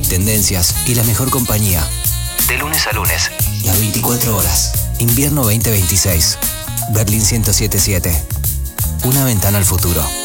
tendencias y la mejor compañía. De lunes a lunes. Las 24 horas. Invierno 2026. Berlín 1077. Una ventana al futuro.